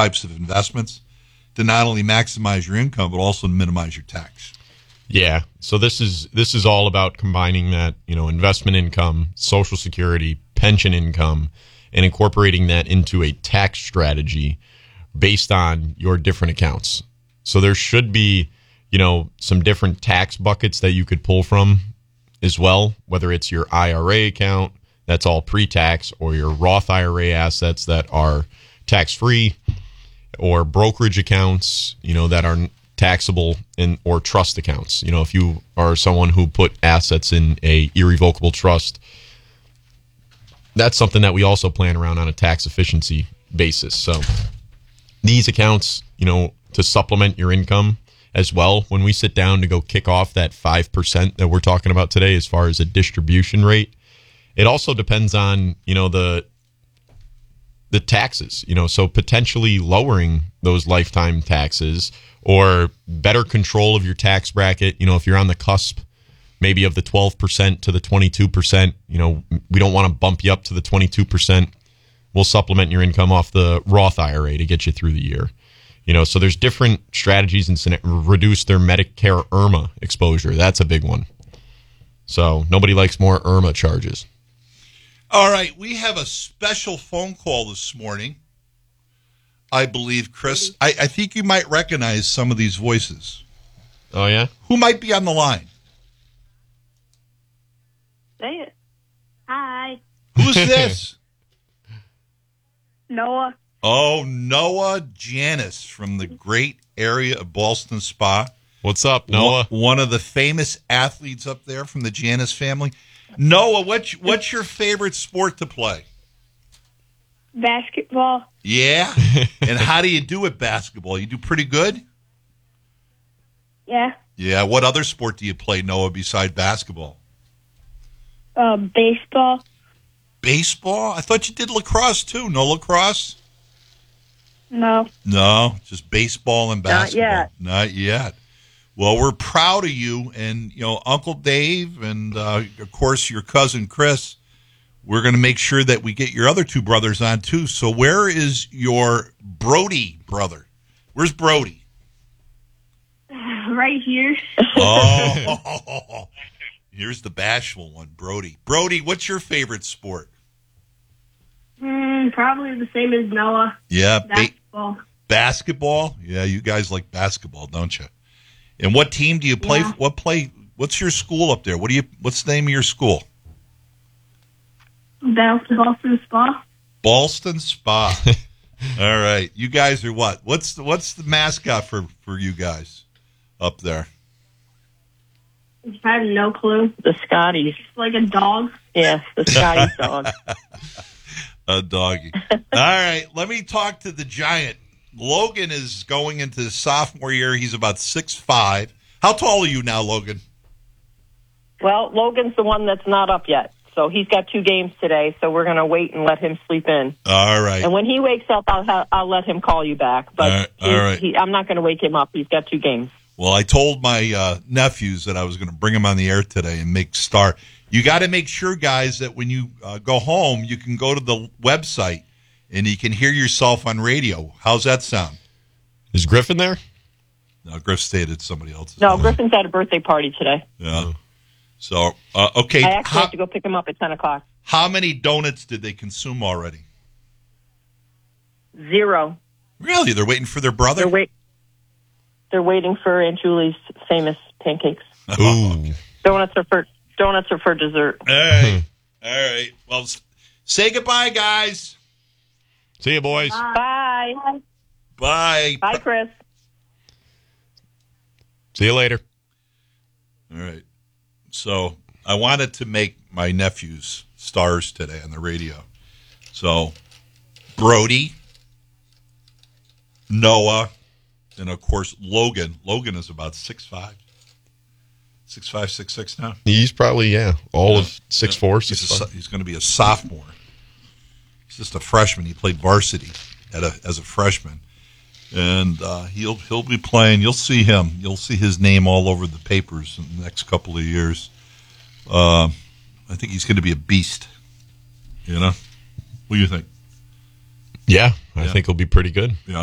types of investments to not only maximize your income but also to minimize your tax. Yeah. So this is all about combining that, investment income, Social Security, pension income, and incorporating that into a tax strategy based on your different accounts. So there should be, some different tax buckets that you could pull from as well, whether it's your IRA account, that's all pre-tax, or your Roth IRA assets that are tax-free, or brokerage accounts, that are taxable, or trust accounts. If you are someone who put assets in a irrevocable trust, that's something that we also plan around on a tax efficiency basis. So these accounts, to supplement your income as well, when we sit down to go kick off that 5% that we're talking about today as far as a distribution rate, it also depends on, the taxes, so potentially lowering those lifetime taxes or better control of your tax bracket. If you're on the cusp maybe of the 12% to the 22%, we don't want to bump you up to the 22%. We'll supplement your income off the Roth IRA to get you through the year. So there's different strategies and reduce their Medicare IRMA exposure. That's a big one. So nobody likes more IRMA charges. All right, we have a special phone call this morning. I believe, Chris, I think you might recognize some of these voices. Oh, yeah? Who might be on the line? Say it. Hi. Who's this? Noah. Oh, Noah Janis from the great area of Ballston Spa. What's up, Noah? One of the famous athletes up there from the Janis family. Noah, what's your favorite sport to play? Basketball. Yeah? And how do you do at basketball? You do pretty good? Yeah. Yeah. What other sport do you play, Noah, beside basketball? Baseball. Baseball? I thought you did lacrosse, too. No lacrosse? No. No, just baseball and basketball. Not yet. Not yet. Well, we're proud of you, and Uncle Dave, and of course your cousin Chris. We're going to make sure that we get your other two brothers on too. So, where is your Brody brother? Where's Brody? Right here. Oh, here's the bashful one, Brody. Brody, what's your favorite sport? Probably the same as Noah. Yeah, Basketball. Basketball. Yeah, you guys like basketball, don't you? And what team do you play? Yeah. What's your school up there? What's the name of your school? Ballston Spa. Ballston Spa. All right. You guys are what? What's the mascot for you guys up there? I have no clue. The Scotties. It's like a dog. Yes, the Scotties dog. A doggy. All right. Let me talk to the giant. Logan is going into his sophomore year. He's about 6'5". How tall are you now, Logan? Well, Logan's the one that's not up yet. So he's got 2 games today, so we're going to wait and let him sleep in. All right. And when he wakes up, I'll let him call you back. But all right. I'm not going to wake him up. He's got 2 games. Well, I told my nephews that I was going to bring him on the air today and make star. You got to make sure, guys, that when you go home, you can go to the website and you can hear yourself on radio. How's that sound? Is Griffin there? No, Griff stayed at somebody else's. No, Griffin's at a birthday party today. Yeah. So, okay. I actually have to go pick him up at 10 o'clock. How many donuts did they consume already? 0. Really? They're waiting for their brother? They're waiting for Aunt Julie's famous pancakes. Ooh. Donuts are for dessert. All right. All right. Well, say goodbye, guys. See you, boys. Bye. Bye. Bye, Chris. See you later. All right. So I wanted to make my nephews stars today on the radio. So Brody, Noah, and of course Logan. Logan is about 6'5". 6'5", 6'6" now. He's probably, all of 6'4", 6'5". He's going to be a sophomore. He's just a freshman. He played varsity as a freshman. And he'll be playing. You'll see him. You'll see his name all over the papers in the next couple of years. I think he's going to be a beast. What do you think? Yeah, I think he'll be pretty good. Yeah.